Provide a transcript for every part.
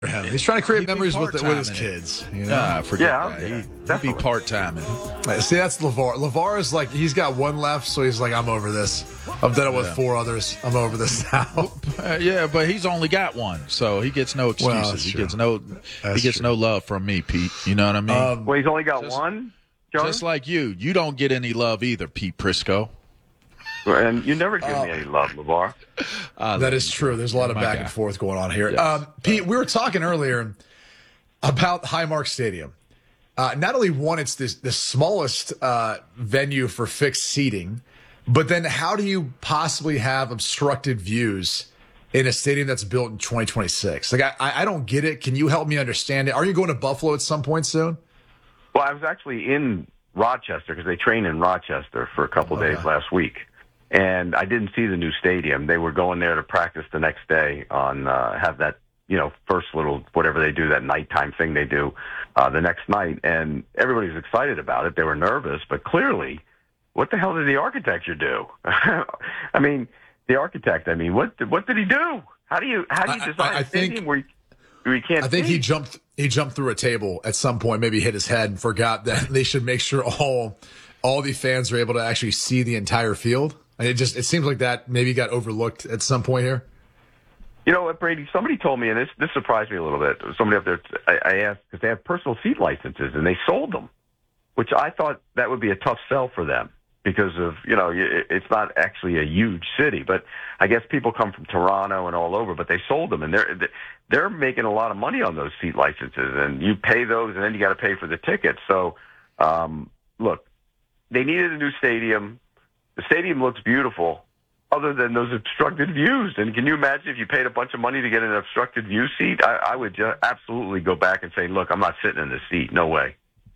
him. He's trying to create He'd be memories with part-timing his it. kids. You know? Nah, forget that. Yeah, He'd be definitely. part-timing. See, that's LeVar. LeVar is like, he's got one left, so he's like, I'm over this. I've done it with 4 others. I'm over this now. Yeah, but he's only got one, so he gets no excuses. that's he true. gets no love from me, Pete. You know what I mean? Well, he's only got one, John? Just like you don't get any love either, Pete Prisco. And you never give me any love, LeVar. That is true. There's a lot of My back guy. and forth going on here. Yes. Pete, we were talking earlier about Highmark Stadium. Not only one, it's the smallest venue for fixed seating, but then how do you possibly have obstructed views in a stadium that's built in 2026? Like, I don't get it. Can you help me understand it? Are you going to Buffalo at some point soon? Well, I was actually in Rochester because they train in Rochester for a couple of days last week. And I didn't see the new stadium. They were going there to practice the next day on have that, first little whatever they do, that nighttime thing they do the next night. And everybody was excited about it. They were nervous, but clearly, what the hell did the architecture do? I mean, what did he do? How do you design a stadium where you can't? I think see? he jumped through a table at some point, maybe hit his head and forgot that they should make sure all the fans are able to actually see the entire field. And it seems like that maybe got overlooked at some point here. You know what, Brady? Somebody told me, and this surprised me a little bit. Somebody up there, I asked, because they have personal seat licenses, and they sold them, which I thought that would be a tough sell for them because of, it's not actually a huge city. But I guess people come from Toronto and all over, but they sold them, and they're making a lot of money on those seat licenses, and you pay those, and then you got to pay for the tickets. So, look, they needed a new stadium. The stadium looks beautiful, other than those obstructed views. And can you imagine if you paid a bunch of money to get an obstructed view seat? I would absolutely go back and say, look, I'm not sitting in this seat. No way.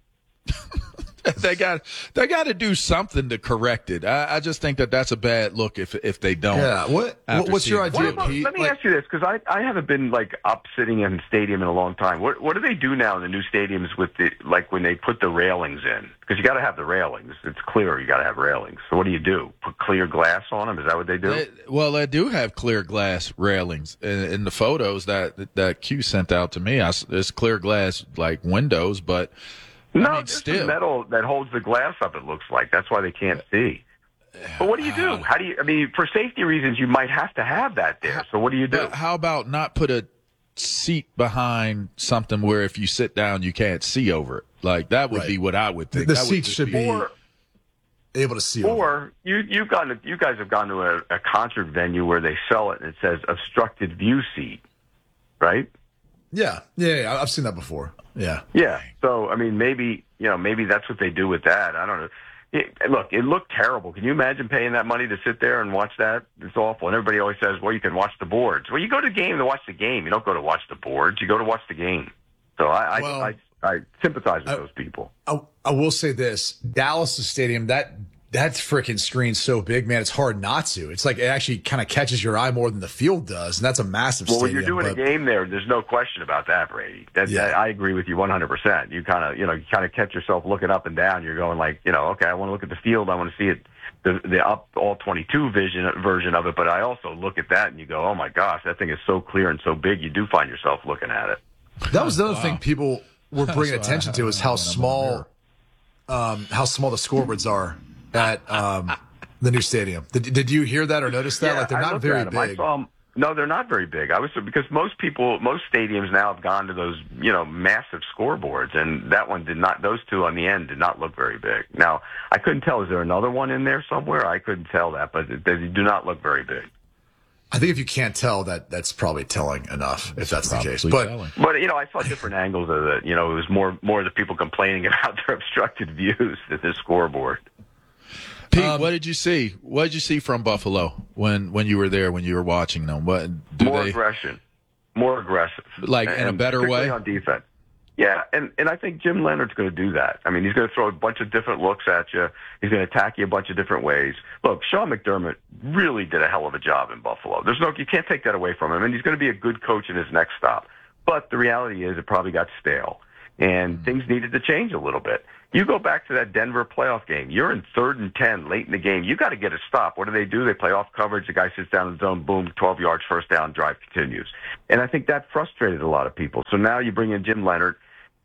They got to do something to correct it. I just think that's a bad look if they don't. Yeah. What's your idea, Pete? Let me ask you this, because I haven't been up sitting in the stadium in a long time. What do they do now in the new stadiums with when they put the railings in? Because you got to have the railings. It's clear you got to have railings. So what do you do? Put clear glass on them? Is that what they do? They do have clear glass railings in the photos that Q sent out to me. There's clear glass like windows, but. No, it's the metal that holds the glass up, it looks like. That's why they can't see. But what do you do? For safety reasons, you might have to have that there. So what do you do? But how about not put a seat behind something where if you sit down, you can't see over it? Like, that would be what I would think. The seats should be able to see over it. Or you guys have gone to a concert venue where they sell it and it says obstructed view seat, right? Yeah. I've seen that before. Yeah. Yeah. So, maybe that's what they do with that. I don't know. It looked terrible. Can you imagine paying that money to sit there and watch that? It's awful. And everybody always says, well, you can watch the boards. Well, you go to the game to watch the game. You don't go to watch the boards. You go to watch the game. So I sympathize with those people. I will say this. Dallas Stadium, that's freaking screen's so big, man, it's hard not to. It's like it actually kind of catches your eye more than the field does, and that's a massive stadium. Well, when you're doing a game there's no question about that, Brady. I agree with you 100%. You kind of catch yourself looking up and down. You're going like, okay, I want to look at the field. I want to see it, the up all 22 version of it. But I also look at that and you go, oh my gosh, that thing is so clear and so big. You do find yourself looking at it. That was the other thing people were bringing attention to is how small the scoreboards are at the new stadium. Did you hear that or notice that? Yeah, like they're not very big. No, they're not very big. Because most stadiums now have gone to those, massive scoreboards, and that one did not. Those two on the end did not look very big. Now, I couldn't tell. Is there another one in there somewhere? I couldn't tell that, but they do not look very big. I think if you can't tell, that's probably telling enough, if that's the case. But I saw different angles of it. It was more the people complaining about their obstructed views than the scoreboard. Pete, what did you see? What did you see from Buffalo when you were there, when you were watching them? Aggression, more aggressive, like in a better way on defense. Yeah, and I think Jim Leonard's going to do that. He's going to throw a bunch of different looks at you. He's going to attack you a bunch of different ways. Look, Sean McDermott really did a hell of a job in Buffalo. You can't take that away from him, and he's going to be a good coach in his next stop. But the reality is, it probably got stale. and things needed to change a little bit. You go back to that Denver playoff game. You're in 3rd and 10 late in the game. You got to get a stop. What do? They play off coverage. The guy sits down in the zone. Boom, 12 yards, first down, drive continues. And I think that frustrated a lot of people. So now you bring in Jim Leonard.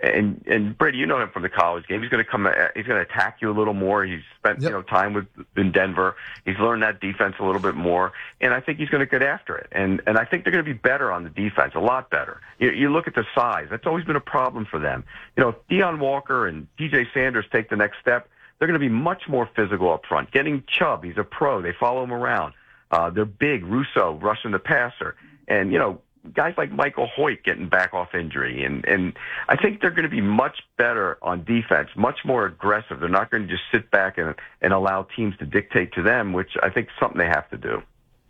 And Brady, you know him from the college game. He's going to come. He's going to attack you a little more. He's spent time in Denver. He's learned that defense a little bit more, and I think he's going to get after it. And I think they're going to be better on the defense, a lot better. You look at the size. That's always been a problem for them. If Deion Walker and DJ Sanders take the next step, they're going to be much more physical up front. Getting Chubb, he's a pro. They follow him around. They're big. Russo rushing the passer, and guys like Michael Hoyt getting back off injury. And I think they're going to be much better on defense, much more aggressive. They're not going to just sit back and allow teams to dictate to them, which I think is something they have to do.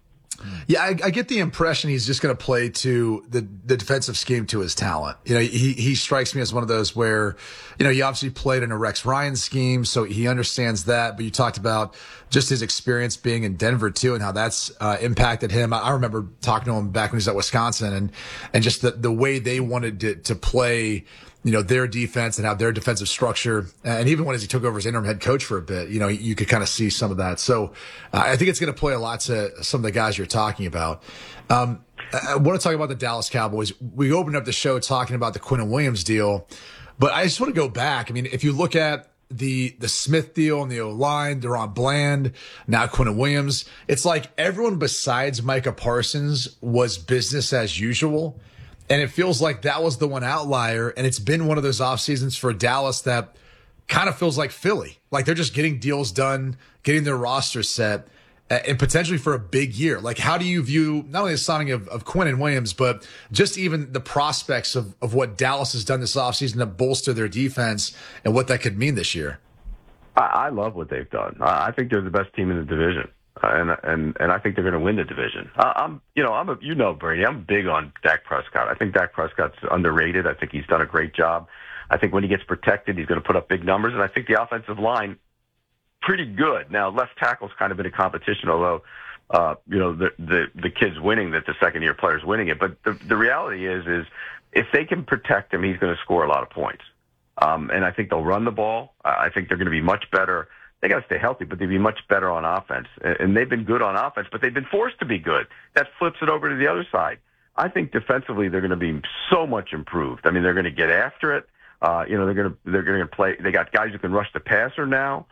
Yeah, I get the impression he's just going to play to the defensive scheme to his talent. He strikes me as one of those where, he obviously played in a Rex Ryan scheme, so he understands that. But you talked about just his experience being in Denver too, and how that's impacted him. I remember talking to him back when he was at Wisconsin, and just the way they wanted to play, their defense and have their defensive structure. And even when he took over as interim head coach for a bit, you could kind of see some of that. So I think it's going to play a lot to some of the guys you're talking about. I want to talk about the Dallas Cowboys. We opened up the show talking about the Quinnen Williams deal, but I just want to go back. I mean, if you look at the Smith deal and the O-line, Deron Bland, now Quinnen Williams, it's like everyone besides Micah Parsons was business as usual. And it feels like that was the one outlier. And it's been one of those off seasons for Dallas that kind of feels like Philly. Like they're just getting deals done, getting their roster set, and potentially for a big year. Like, how do you view not only the signing of Quinnen Williams, but just even the prospects of what Dallas has done this offseason to bolster their defense and what that could mean this year? I love what they've done. I think they're the best team in the division. And I think they're going to win the division. Brady, I'm big on Dak Prescott. I think Dak Prescott's underrated. I think he's done a great job. I think when he gets protected, he's going to put up big numbers. And I think the offensive line, pretty good. Now, left tackle's kind of been a competition, although, the kid's winning, that the second-year player's winning it. But the reality is if they can protect him, he's going to score a lot of points. And I think they'll run the ball. I think they're going to be much better. They got to stay healthy, but they'd be much better on offense. And they've been good on offense, but they've been forced to be good. That flips it over to the other side. I think defensively they're going to be so much improved. I mean, they're going to get after it. They're going to play. They got guys who can rush the passer now.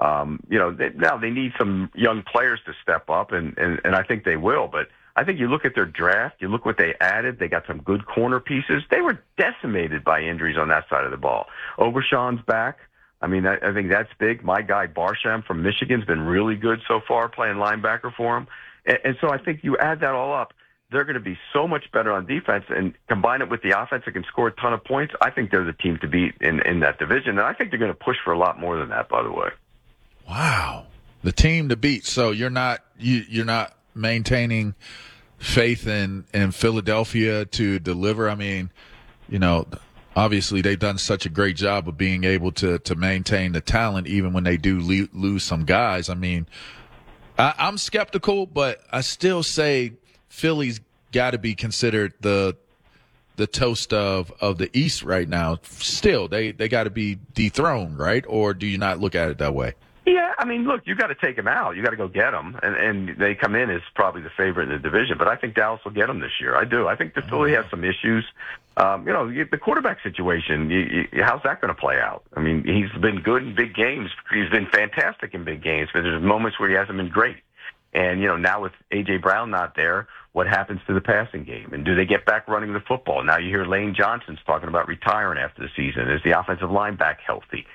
Now they need some young players to step up, and I think they will. But I think you look at their draft, you look what they added. They got some good corner pieces. They were decimated by injuries on that side of the ball. Obershon's back. I mean, I think that's big. My guy Barsham from Michigan's been really good so far, playing linebacker for him. And so I think you add that all up, they're going to be so much better on defense, and combine it with the offense that can score a ton of points. I think they're the team to beat in that division, and I think they're going to push for a lot more than that, by the way. Wow. The team to beat. So you're not maintaining faith in Philadelphia to deliver. I mean, obviously they've done such a great job of being able to maintain the talent even when they do lose some guys. I mean, I'm skeptical, but I still say Philly's got to be considered the toast of the East right now. Still, they got to be dethroned, right? Or do you not look at it that way? Yeah, I mean, look, you got to take them out. You got to go get them, and they come in as probably the favorite in the division. But I think Dallas will get them this year. I do. I think the Philly has some issues. The quarterback situation. How's that going to play out? I mean, he's been good in big games. He's been fantastic in big games, but there's moments where he hasn't been great. And now with A.J. Brown not there, what happens to the passing game? And do they get back running the football? Now you hear Lane Johnson's talking about retiring after the season. Is the offensive line back healthy?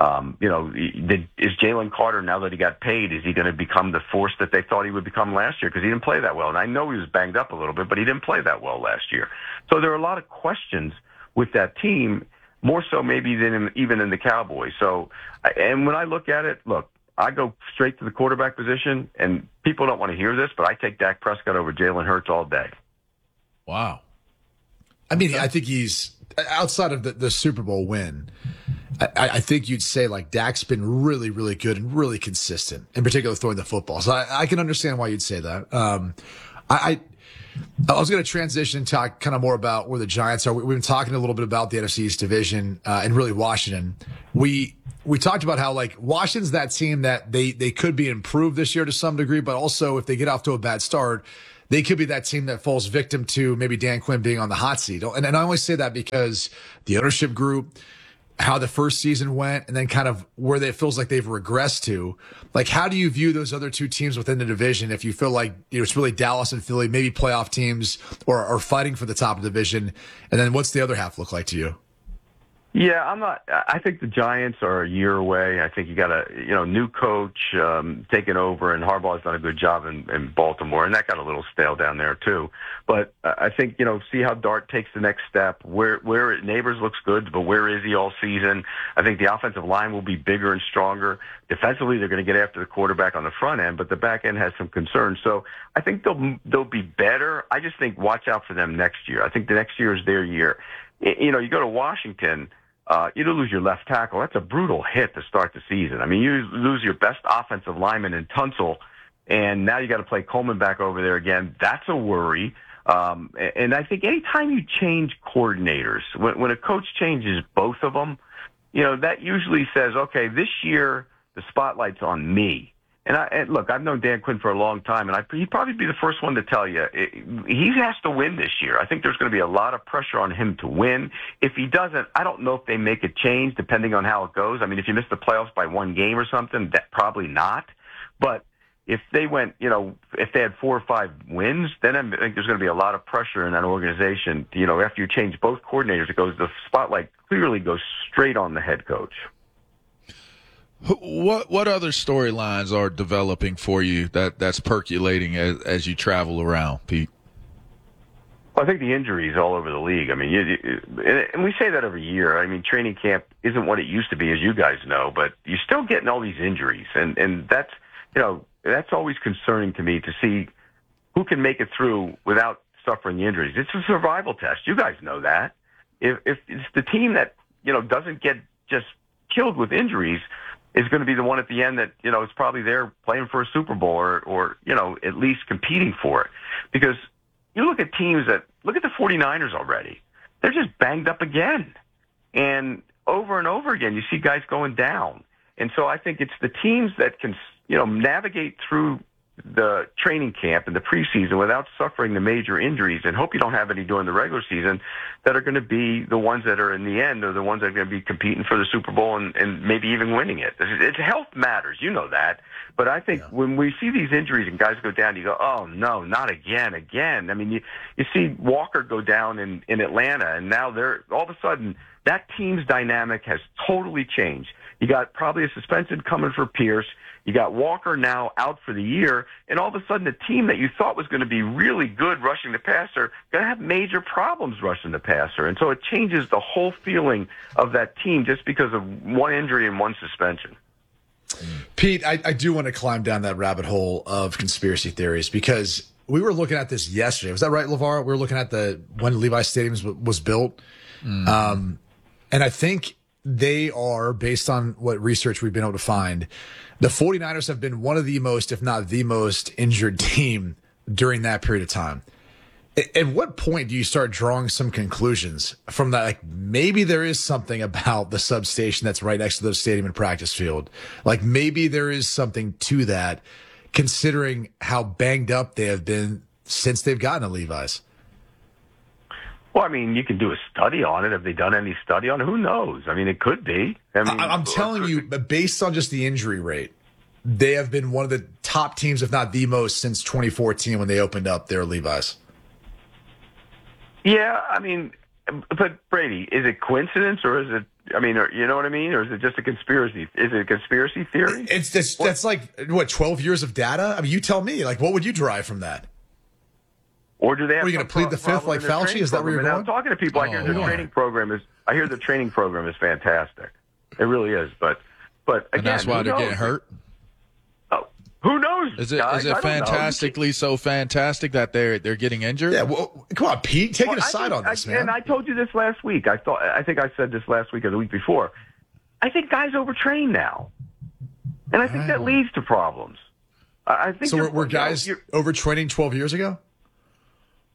Is Jalen Carter, now that he got paid, is he going to become the force that they thought he would become last year? Because he didn't play that well. And I know he was banged up a little bit, but he didn't play that well last year. So there are a lot of questions with that team, more so maybe than even in the Cowboys. So, and when I look at it, I go straight to the quarterback position, and people don't want to hear this, but I take Dak Prescott over Jalen Hurts all day. Wow. I mean, I think he's, outside of the Super Bowl win, I think you'd say like Dak's been really, really good and really consistent, in particular throwing the football. So I can understand why you'd say that. I was going to transition and talk kind of more about where the Giants are. We've been talking a little bit about the NFC East division and really Washington. We talked about how like Washington's that team that they could be improved this year to some degree, but also if they get off to a bad start, they could be that team that falls victim to maybe Dan Quinn being on the hot seat. And I only say that because the ownership group, how the first season went, and then kind of where it feels like they've regressed to. Like, how do you view those other two teams within the division if you feel like it's really Dallas and Philly, maybe playoff teams or are fighting for the top of the division? And then what's the other half look like to you? Yeah, I think the Giants are a year away. I think you got a new coach taking over, and Harbaugh's done a good job in Baltimore, and that got a little stale down there too. But I think see how Dart takes the next step. Where Neighbors looks good, but where is he all season? I think the offensive line will be bigger and stronger. Defensively, they're going to get after the quarterback on the front end, but the back end has some concerns. So I think they'll be better. I just think watch out for them next year. I think the next year is their year. You go to Washington. You lose your left tackle. That's a brutal hit to start the season. I mean, you lose your best offensive lineman in Tunsil, and now you got to play Coleman back over there again. That's a worry. And I think anytime you change coordinators, when a coach changes both of them, that usually says, okay, this year the spotlight's on me. And look, I've known Dan Quinn for a long time, and he'd probably be the first one to tell you he has to win this year. I think there's going to be a lot of pressure on him to win. If he doesn't, I don't know if they make a change depending on how it goes. I mean, if you miss the playoffs by one game or something, that probably not. But if they went, if they had 4 or 5 wins, then I think there's going to be a lot of pressure in that organization. After you change both coordinators, the spotlight clearly goes straight on the head coach. What other storylines are developing for you that's percolating as you travel around, Pete? Well, I think the injuries all over the league. I mean, and we say that every year. I mean, training camp isn't what it used to be, as you guys know, but you're still getting all these injuries, and that's that's always concerning to me to see who can make it through without suffering the injuries. It's a survival test. You guys know that. If it's the team that doesn't get just killed with injuries, is going to be the one at the end that, is probably there playing for a Super Bowl or at least competing for it. Because you look at look at the 49ers already. They're just banged up again. And over again, you see guys going down. And so I think it's the teams that can, navigate through the training camp and the preseason without suffering the major injuries, and hope you don't have any during the regular season, that are going to be the ones that are in the end, or the ones that are going to be competing for the Super Bowl and maybe even winning it. It's health matters, that. But I think when we see these injuries and guys go down, you go, oh no, not again. I mean, you see Walker go down in Atlanta, and now all of a sudden that team's dynamic has totally changed. You got probably a suspension coming for Pierce. You got Walker now out for the year, and all of a sudden the team that you thought was going to be really good rushing the passer going to have major problems rushing the passer. And so it changes the whole feeling of that team just because of one injury and one suspension. Pete, I do want to climb down that rabbit hole of conspiracy theories because we were looking at this yesterday. Was that right, LeVar? We were looking at when Levi Stadium was built. And I think they are, based on what research we've been able to find, the 49ers have been one of the most, if not the most, injured team during that period of time. At what point do you start drawing some conclusions from that? Like maybe there is something about the substation that's right next to the stadium and practice field. Like maybe there is something to that, considering how banged up they have been since they've gotten to Levi's. Well, I mean, you can do a study on it. Have they done any study on it? Who knows? I mean, it could be. I mean, I'm telling you, based on just the injury rate, they have been one of the top teams, if not the most, since 2014 when they opened up their Levi's. Yeah, I mean, but Brady, is it coincidence or is it? I mean, you know what I mean, or is it just a conspiracy? Is it a conspiracy theory? That's like what 12 years of data. I mean, you tell me. Like, what would you derive from that? Or do they have? Are you going to plead the fifth like Fauci? Is that where you're going? I'm talking to people. I hear the training program is fantastic. It really is. But again, and that's why they're getting hurt. Oh, who knows? Is it fantastically so fantastic that they're getting injured? Yeah. Well, come on, Pete, take it aside on this, man. And I told you this last week. I think I said this last week or the week before. I think guys overtrain now, and I think that leads to problems. I think so. Were guys overtraining 12 years ago?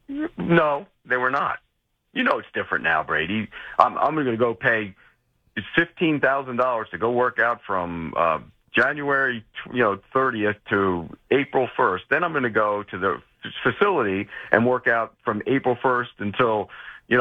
No, they were not. You know it's different now, Brady. I'm going to go pay $15,000 to go work out from January 30th to April 1st. Then I'm going to go to the facility and work out from April 1st until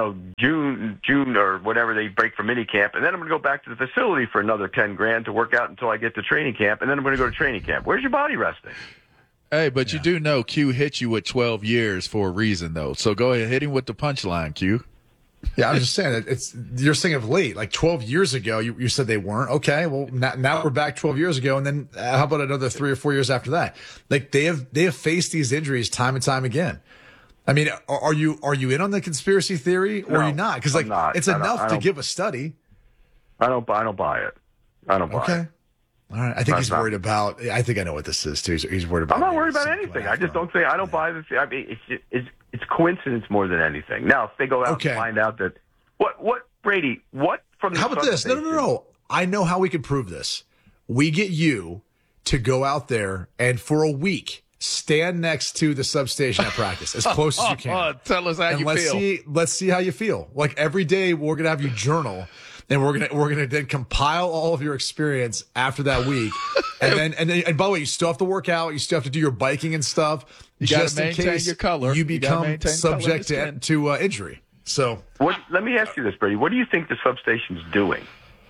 June or whatever they break for minicamp, and then I'm going to go back to the facility for another $10,000 to work out until I get to training camp, and then I'm going to go to training camp. Where's your body resting? Hey, but you do know Q hit you with 12 years for a reason, though. So go ahead, hit him with the punchline, Q. Yeah, I was just saying you're saying of late, like 12 years ago, you said they weren't. Okay, well now we're back 12 years ago, and then how about another 3 or 4 years after that? Like they have faced these injuries time and time again. I mean, are you in on the conspiracy theory or are you not? Because it's enough to give a study. I don't buy it. I don't buy it. Okay. All right. I think he's worried about. I think I know what this is too. He's worried about. I'm not worried about anything. I just don't say I don't buy this. I mean, it's coincidence more than anything. Now, if they go out and find out that what Brady, what from the how about this? No. I know how we can prove this. We get you to go out there and for a week stand next to the substation at practice as close as you can. Tell us how you feel. Let's see how you feel. Like every day, we're gonna have you journal. And we're gonna then compile all of your experience after that week, and by the way, you still have to work out, you still have to do your biking and stuff, you just in in case your color. you become subject to injury. So, let me ask you this, Brady. What do you think the substation's doing?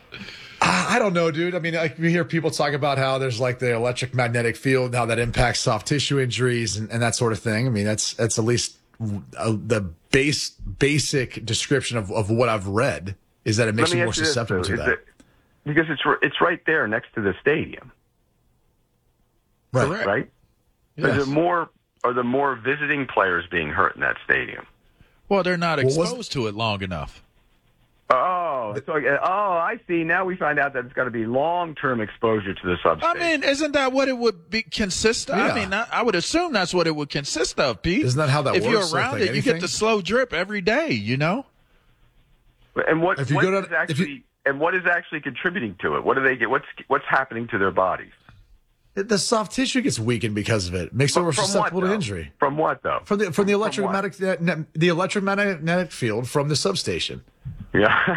I don't know, dude. I mean, we hear people talk about how there's like the electric magnetic field, and how that impacts soft tissue injuries and that sort of thing. I mean, that's at least the basic description of what I've read. Is that it makes you more susceptible to that? Because it's right there next to the stadium. Right. Right? Yes. Are there more visiting players being hurt in that stadium? Well, they're not exposed to it long enough. Oh, I see. Now we find out that it's got to be long-term exposure to the substation. I mean, isn't that what it would consist of? Yeah. I mean, I would assume that's what it would consist of, Pete. Isn't that how that works? If you're around it, you get the slow drip every day, And what is actually contributing to it? What do they get? What's happening to their bodies? The soft tissue gets weakened because of it. Makes it more susceptible to injury. From what though? From the electromagnetic field from the substation. Yeah,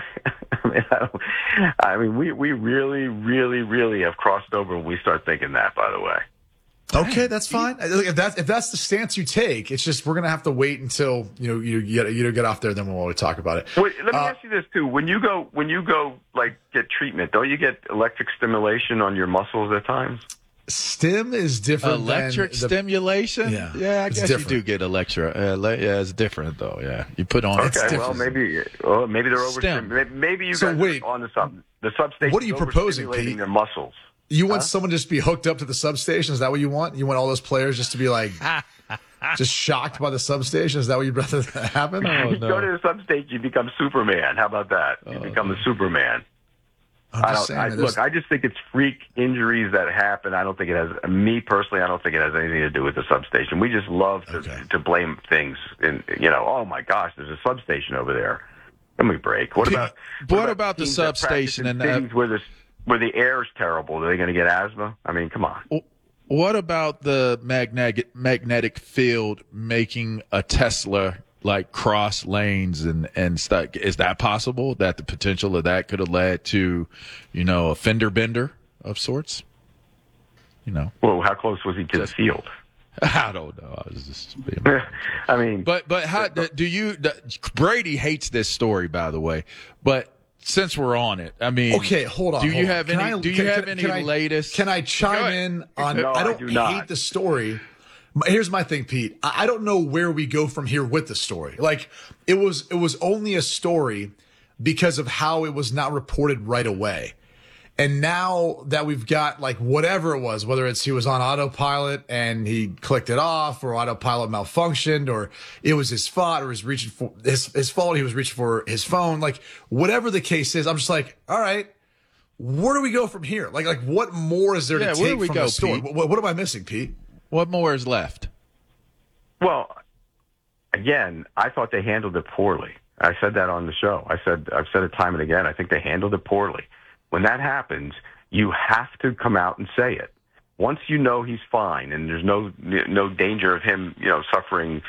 I mean, we really, really, really have crossed over when we start thinking that. By the way. Okay, that's fine. If that's the stance you take, it's just we're gonna have to wait until you get off there. Then we'll talk about it. Wait, let me ask you this too: when you go like get treatment, don't you get electric stimulation on your muscles at times? Stim is different. Electric stimulation? Yeah, I guess you do get electric. It's different though. Yeah, you put on. Okay, well maybe they're over. Maybe you guys are on the substation. What are you proposing, Pete? Their muscles. You want someone to just be hooked up to the substation? Is that what you want? You want all those players just to be like, just shocked by the substation? Is that what you'd rather happen? You go to the substation, you become Superman. How about that? You become the Superman. I just think it's freak injuries that happen. I don't think it has, me personally, I don't think it has anything to do with the substation. We just love to blame things. Oh my gosh, there's a substation over there. Let me break. What about the substation and things where the air is terrible? Are they going to get asthma? I mean, come on. What about the magnetic field making a Tesla like cross lanes and stuff? Is that possible? That the potential of that could have led to, a fender bender of sorts? Well, how close was he to the field? I don't know. I was just I mean, but how do you? Brady hates this story, by the way, but. Since we're on it, I mean, okay, hold on. Do you have any latest? Can I chime in on? No, I don't hate the story. Here's my thing, Pete. I don't know where we go from here with the story. Like it was only a story because of how it was not reported right away. And now that we've got like whatever it was, whether it's he was on autopilot and he clicked it off, or autopilot malfunctioned, or it was his fault, or he was reaching for his fault, he was reaching for his phone, like whatever the case is, I'm just like, all right, where do we go from here? Like what more is there to take from the story? What am I missing, Pete? What more is left? Well, again, I thought they handled it poorly. I said that on the show. I've said it time and again. I think they handled it poorly. When that happens, you have to come out and say it. Once you know he's fine and there's no danger of him, suffering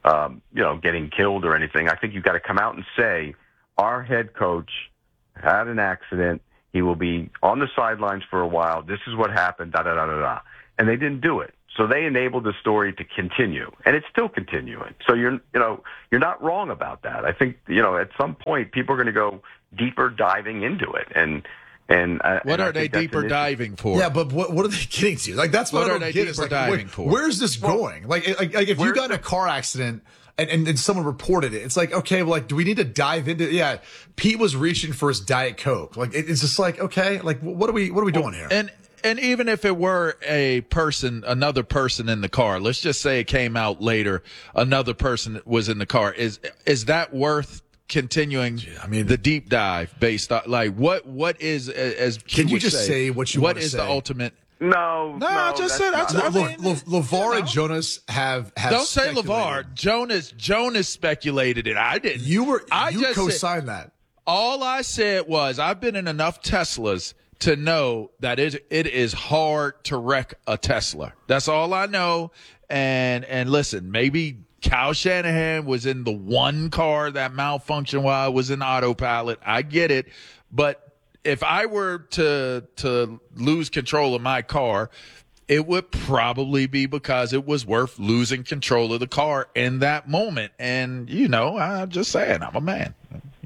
getting killed or anything. I think you've got to come out and say, our head coach had an accident. He will be on the sidelines for a while. This is what happened, da, da, da, da, da. And they didn't do it. So they enabled the story to continue, and it's still continuing. So you're not wrong about that. I think, at some point people are going to go deeper diving into it. What are they deeper diving for? Yeah, but what are they getting to? Like, that's what I don't get. Is diving for? Where's this going? Like if you got in a car accident and someone reported it, it's like, okay, well, like, do we need to dive into? Yeah, Pete was reaching for his Diet Coke. Like, it's just like, okay, like, what are we doing here? And even if it were another person in the car, let's just say it came out later, another person was in the car. Is that worth continuing the deep dive based on, like, what is, as can you just say what you want to say? What is the ultimate? No, I just said, LeVar and Jonas have don't say LeVar. Jonas speculated it. I didn't. You co-signed that. All I said was, I've been in enough Teslas to know that it is hard to wreck a Tesla. That's all I know. And listen, maybe Kyle Shanahan was in the one car that malfunctioned while it was in autopilot. I get it. But if I were to lose control of my car, it would probably be because it was worth losing control of the car in that moment. And, I'm just saying, I'm a man,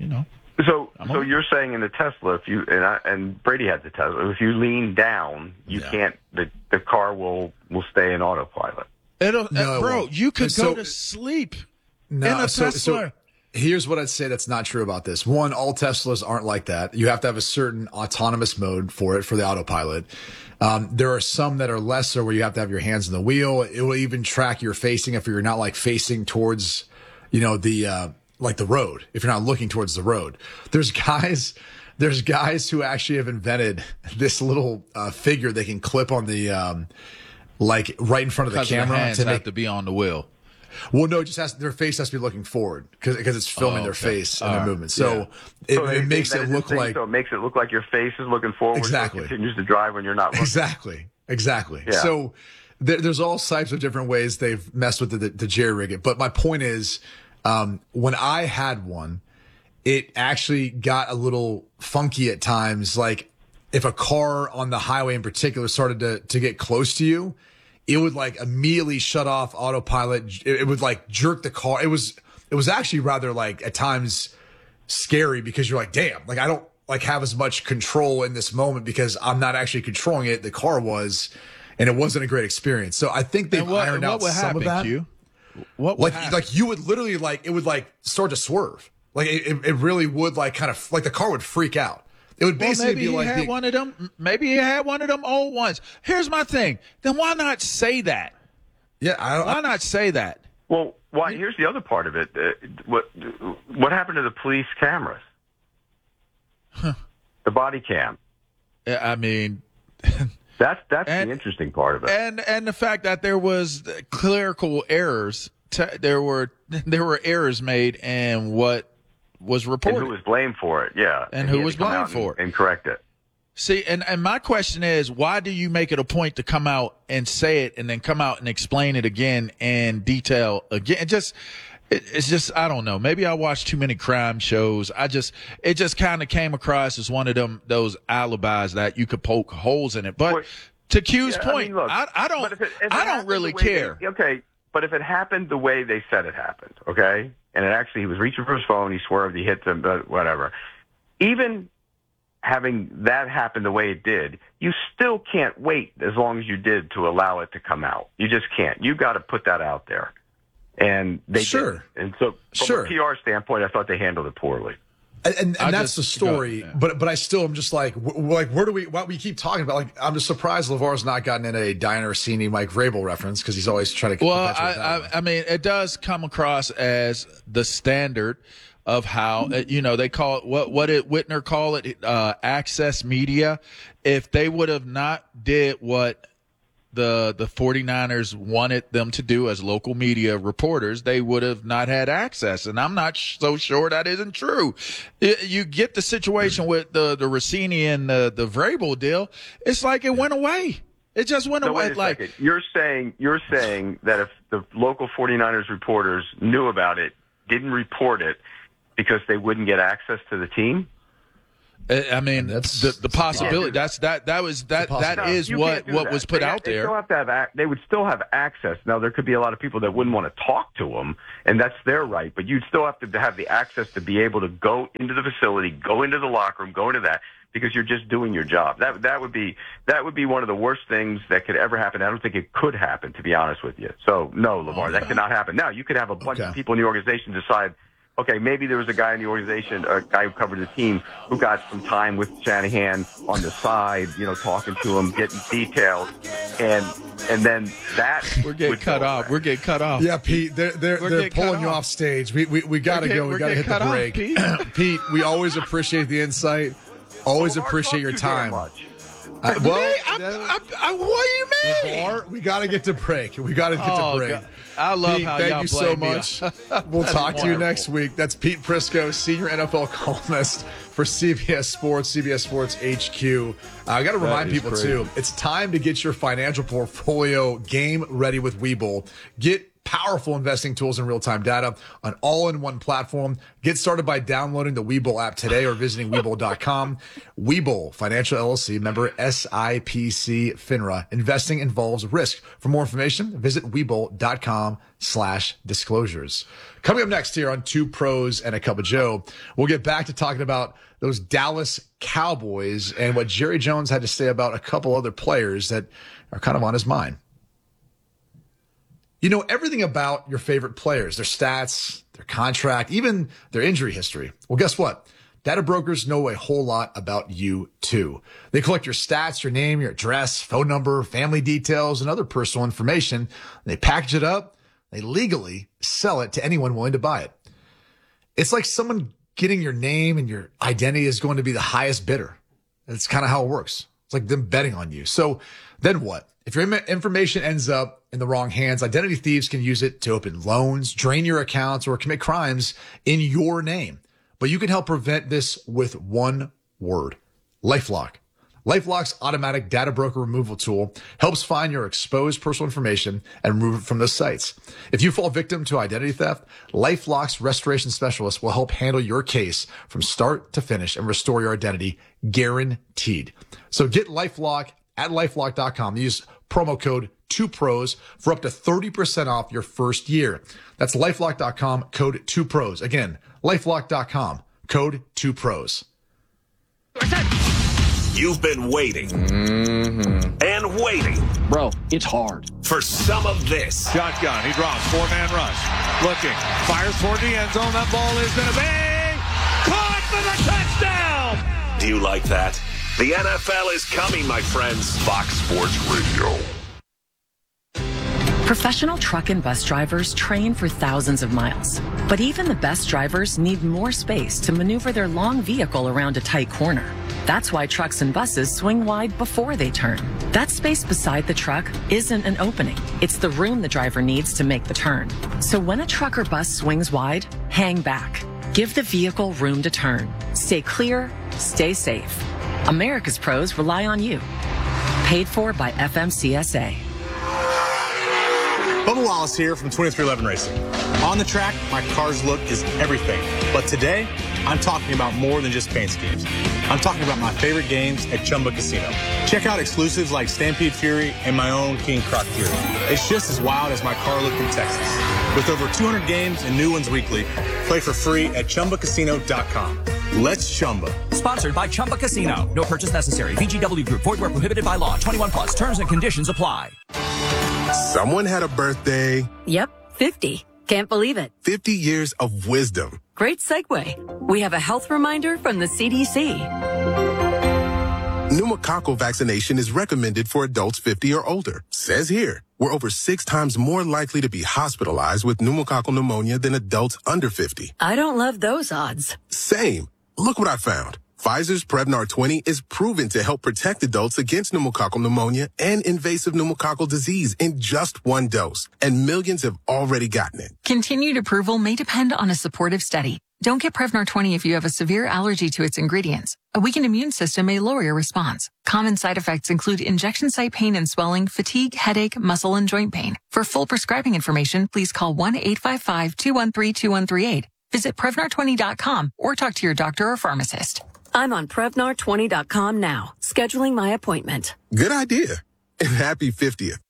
So you're saying in the Tesla, if you and Brady had the Tesla, if you lean down, you can't. The car will stay in autopilot. You could go to sleep in a Tesla. So here's what I'd say that's not true about this. One, all Teslas aren't like that. You have to have a certain autonomous mode for the autopilot. There are some that are lesser where you have to have your hands on the wheel. It will even track your facing if you're not like facing towards, the road, if you're not looking towards the road. There's guys who actually have invented this little figure they can clip on the right in front of the camera. Their hands have to be on the wheel. Well, no, their face has to be looking forward because it's filming their face and their movement. So it makes it look like. So it makes it look like your face is looking forward. Exactly. So it continues to drive when you're not looking. Exactly. Yeah. So there's all types of different ways they've messed with the jerry-rig it. But my point is, when I had one, it actually got a little funky at times. Like if a car on the highway in particular started to get close to you, it would like immediately shut off autopilot. It would like jerk the car. It was actually rather like at times scary because you're like, damn, like I don't like have as much control in this moment because I'm not actually controlling it. The car was, and it wasn't a great experience. So I think they've ironed out some of that. What would happen? Like you would literally it would like start to swerve. Like it really would like kind of like the car would freak out. It would basically be like maybe he had one of them old ones. Here's my thing. Then why not say that? Yeah, why not say that? Well, why? Here's the other part of it. What happened to the police cameras? The body cam. I mean, that's the interesting part of it. And the fact that there was clerical errors. There were errors made in what was reported. And who was blamed for it, yeah. And who was blamed for it. And correct it. See, and my question is, why do you make it a point to come out and say it and then come out and explain it again in detail again? It's just, I don't know. Maybe I watched too many crime shows. It just kind of came across as one of those alibis that you could poke holes in it. But to Q's point, I don't really care. Okay. But if it happened the way they said it happened, okay, and he was reaching for his phone, he swerved, he hit them, whatever. Even having that happen the way it did, you still can't wait as long as you did to allow it to come out. You just can't. You got to put that out there. And they did. And so from a PR standpoint, I thought they handled it poorly. And that's the story, but I still am just like where do what we keep talking about? Like, I'm just surprised LeVar's not gotten in a Dianna Russini, Mike Vrabel reference because he's always trying to. Well, I mean, it does come across as the standard of how they call it. What did Whitner call it? Access media. If they would have not did what the 49ers wanted them to do as local media reporters, they would have not had access. And I'm not so sure that isn't true. You get the situation with the Russini and the Vrabel deal. It's like it went away. It just went No, away. wait a second. You're saying that if the local 49ers reporters knew about it, didn't report it because they wouldn't get access to the team? I mean, that's the possibility. That is what was put out there. They would still have access. Now, there could be a lot of people that wouldn't want to talk to them, and that's their right. But you'd still have to have the access to be able to go into the facility, go into the locker room, go into that, because you're just doing your job. That would be one of the worst things that could ever happen. I don't think it could happen, to be honest with you. So, no, LeVar, that could not happen. Now, you could have a bunch of people in the organization decide, okay, maybe there was a guy in the organization, a guy who covered the team, who got some time with Shanahan on the side, talking to him, getting details, and then that we're getting cut off. We're getting cut off. Yeah, Pete, they're pulling you off stage. We got to go. We got to hit the break. Pete, we always appreciate the insight. Always appreciate your time. What do you mean? We got to get to break. We got to get to break. God. I love Pete, how thank y'all you so blame me. much. We'll talk to you next week. That's Pete Prisco, senior NFL columnist for CBS Sports HQ. I got to remind people, too, it's time to get your financial portfolio game ready with Webull. Get powerful investing tools and real-time data on all-in-one platform. Get started by downloading the Webull app today or visiting Webull.com. Webull Financial LLC, member SIPC FINRA. Investing involves risk. For more information, visit Webull.com/disclosures. Coming up next here on Two Pros and a Cup of Joe, we'll get back to talking about those Dallas Cowboys and what Jerry Jones had to say about a couple other players that are kind of on his mind. You know everything about your favorite players, their stats, their contract, even their injury history. Well, guess what? Data brokers know a whole lot about you, too. They collect your stats, your name, your address, phone number, family details, and other personal information. They package it up. They legally sell it to anyone willing to buy it. It's like someone getting your name and your identity is going to be the highest bidder. That's kind of how it works. It's like them betting on you. So then what? If your information ends up in the wrong hands, identity thieves can use it to open loans, drain your accounts, or commit crimes in your name. But you can help prevent this with one word: LifeLock. LifeLock's automatic data broker removal tool helps find your exposed personal information and remove it from those sites. If you fall victim to identity theft, LifeLock's restoration specialist will help handle your case from start to finish and restore your identity, guaranteed. So get LifeLock at LifeLock.com. Use promo code 2pros for up to 30% off your first year. That's LifeLock.com, code 2pros. Again, LifeLock.com, code 2pros. You've been waiting and waiting. Bro, it's hard. For some of this. Shotgun, he draws, four-man rush. Looking, fires toward the end zone. That ball is going to be caught for the touchdown. Do you like that? The NFL is coming, my friends. Fox Sports Radio. Professional truck and bus drivers train for thousands of miles. But even the best drivers need more space to maneuver their long vehicle around a tight corner. That's why trucks and buses swing wide before they turn. That space beside the truck isn't an opening. It's the room the driver needs to make the turn. So when a truck or bus swings wide, hang back. Give the vehicle room to turn. Stay clear, stay safe. America's pros rely on you. Paid for by FMCSA. Bubba Wallace here from 2311 Racing. On the track, my car's look is everything. But today, I'm talking about more than just paint schemes. I'm talking about my favorite games at Chumba Casino. Check out exclusives like Stampede Fury and my own King Croc Fury. It's just as wild as my car look in Texas. With over 200 games and new ones weekly, play for free at ChumbaCasino.com. Let's Chumba. Sponsored by Chumba Casino. No purchase necessary. VGW Group. Void where prohibited by law. 21 plus. Terms and conditions apply. Someone had a birthday. Yep, 50. Can't believe it. 50 years of wisdom. Great segue. We have a health reminder from the CDC. Pneumococcal vaccination is recommended for adults 50 or older. Says here, we're over 6 times more likely to be hospitalized with pneumococcal pneumonia than adults under 50. I don't love those odds. Same. Look what I found. Pfizer's Prevnar 20 is proven to help protect adults against pneumococcal pneumonia and invasive pneumococcal disease in just 1 dose. And millions have already gotten it. Continued approval may depend on a supportive study. Don't get Prevnar 20 if you have a severe allergy to its ingredients. A weakened immune system may lower your response. Common side effects include injection site pain and swelling, fatigue, headache, muscle, and joint pain. For full prescribing information, please call 1-855-213-2138. Visit Prevnar20.com or talk to your doctor or pharmacist. I'm on Prevnar20.com now, scheduling my appointment. Good idea. And happy 50th.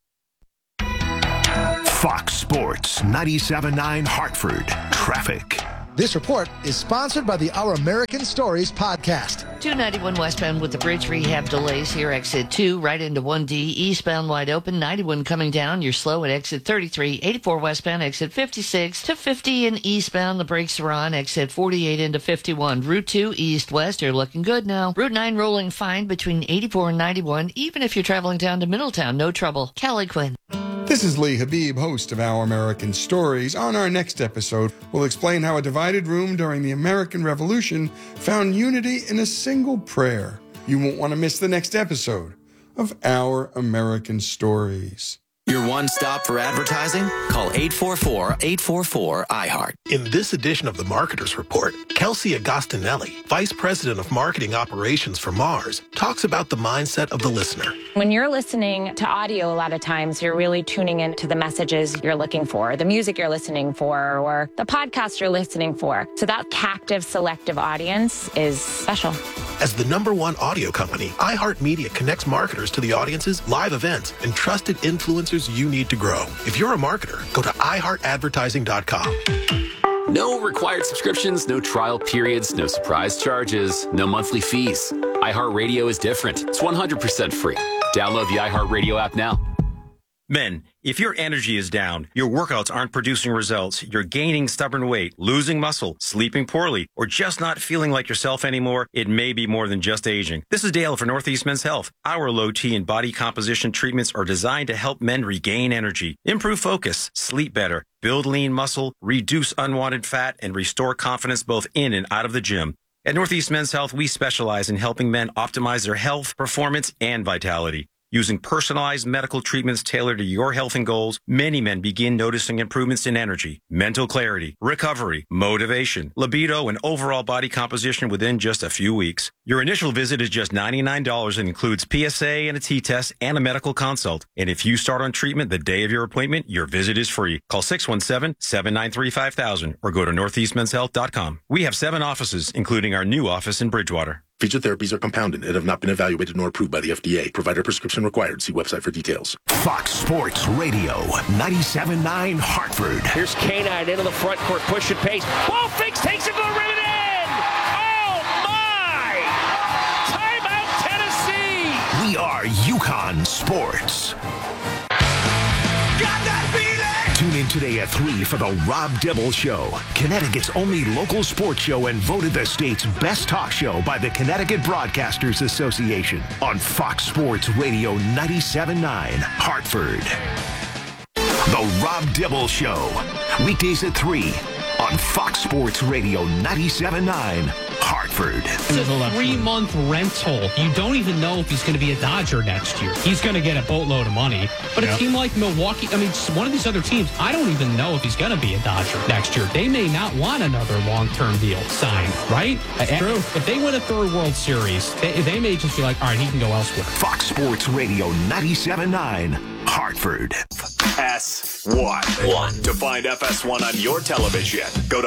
Fox Sports 97.9 Hartford Traffic. This report is sponsored by the Our American Stories podcast. 291 westbound with the bridge rehab delays here. Exit 2 right into 1D. Eastbound wide open. 91 coming down. You're slow at exit 33. 84 westbound, exit 56 to 50 and eastbound. The brakes are on. Exit 48 into 51. Route 2 east-west. You're looking good now. Route 9 rolling fine between 84 and 91. Even if you're traveling down to Middletown, no trouble. Callie Quinn. This is Lee Habib, host of Our American Stories. On our next episode, we'll explain how a divided room during the American Revolution found unity in a single prayer. You won't want to miss the next episode of Our American Stories. Your one stop for advertising? Call 844-844-iHeart. In this edition of the Marketers Report, Kelsey Agostinelli, Vice President of Marketing Operations for Mars, talks about the mindset of the listener. When you're listening to audio, a lot of times you're really tuning into the messages you're looking for, the music you're listening for, or the podcast you're listening for. So that captive, selective audience is special. As the #1 audio company, iHeartMedia connects marketers to the audiences, live events, and trusted influencers you need to grow. If you're a marketer, go to iHeartAdvertising.com. No required subscriptions, no trial periods, no surprise charges, no monthly fees. iHeartRadio is different. It's 100% free. Download the iHeartRadio app now. Men, if your energy is down, your workouts aren't producing results, you're gaining stubborn weight, losing muscle, sleeping poorly, or just not feeling like yourself anymore, it may be more than just aging. This is Dale for Northeast Men's Health. Our low T and body composition treatments are designed to help men regain energy, improve focus, sleep better, build lean muscle, reduce unwanted fat, and restore confidence both in and out of the gym. At Northeast Men's Health, we specialize in helping men optimize their health, performance, and vitality. Using personalized medical treatments tailored to your health and goals, many men begin noticing improvements in energy, mental clarity, recovery, motivation, libido, and overall body composition within just a few weeks. Your initial visit is just $99 and includes PSA and a T-test and a medical consult. And if you start on treatment the day of your appointment, your visit is free. Call 617-793-5000 or go to northeastmenshealth.com. We have 7 offices, including our new office in Bridgewater. Featured therapies are compounded and have not been evaluated nor approved by the FDA. Provider prescription required. See website for details. Fox Sports Radio 97.9 Hartford. Here's K-9 into the front court, push and pace. Ball fakes, takes it to the rim and in! Oh, my! Timeout, Tennessee! We are UConn Sports. Tune in today at 3 for the Rob Dibble Show, Connecticut's only local sports show and voted the state's best talk show by the Connecticut Broadcasters Association on Fox Sports Radio 97.9 Hartford. The Rob Dibble Show, weekdays at 3 on Fox Sports Radio 97.9 Hartford. It's a 3-month rental. You don't even know if he's going to be a Dodger next year. He's going to get a boatload of money. But a team like Milwaukee, I mean, one of these other teams, I don't even know if he's going to be a Dodger next year. They may not want another long-term deal signed, right? True. If they win a third World Series, they may just be like, all right, he can go elsewhere. Fox Sports Radio 97.9 Hartford. FS1. To find FS1 on your television, go to